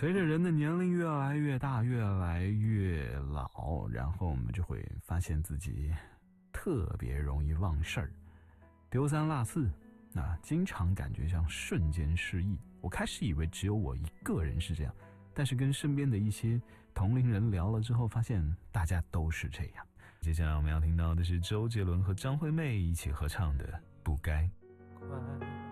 随着人的年龄越来越大，越来越老，然后我们就会发现自己特别容易忘事儿，丢三落四，经常感觉像瞬间失忆。我开始以为只有我一个人是这样，但是跟身边的一些同龄人聊了之后，发现大家都是这样。接下来我们要听到的是周杰伦和张惠妹一起合唱的《不该》。